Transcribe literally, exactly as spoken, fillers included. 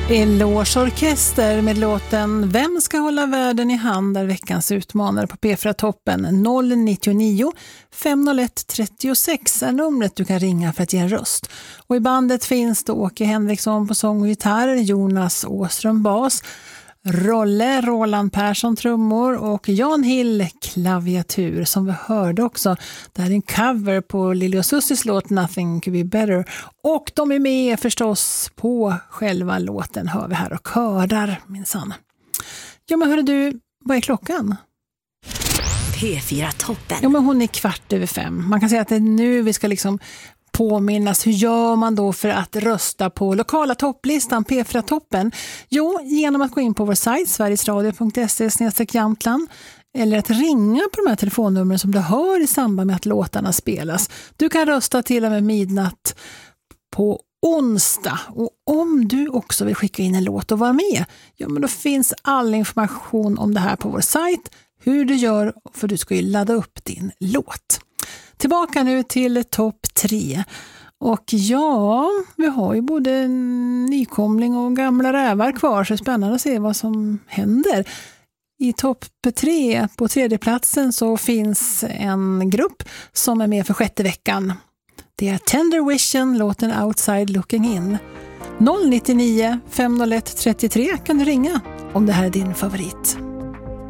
Eloge-orkester med låten Vem ska hålla världen i hand där veckans utmanare på P fyra-toppen. Noll nio nio fem noll ett tre sex är numret du kan ringa för att ge en röst. Och i bandet finns då Åke Henriksson på sång och gitarr, Jonas Åström bas, Rolle Roland Persson trummor och Jan Hill klaviatur som vi hörde också. Det här är en cover på Lili och Sussis låt Nothing Could Be Better. Och de är med förstås på själva låten, hör vi här och körar minsann. Ja men hörru du, vad är klockan? P fyra-toppen. Ja men hon är kvart över fem. Man kan säga att det är nu vi ska liksom påminnas. Hur gör man då för att rösta på lokala topplistan P fyra-toppen? Jo, genom att gå in på vår sajt sverigesradio punkt se slash Jämtland eller att ringa på de här telefonnumren som du hör i samband med att låtarna spelas. Du kan rösta till och med midnatt på onsdag. Och om du också vill skicka in en låt och vara med, ja men då finns all information om det här på vår sajt. Hur du gör, för du ska ju ladda upp din låt. Tillbaka nu till topp tre. Och ja, vi har ju både nykomling och gamla rävar kvar, så det är spännande att se vad som händer. I topp tre, på tredje platsen, så finns en grupp som är med för sjätte veckan. Det är Tender Vision, låten Outside Looking In. noll nio nio fem noll ett tre tre kan du ringa om det här är din favorit.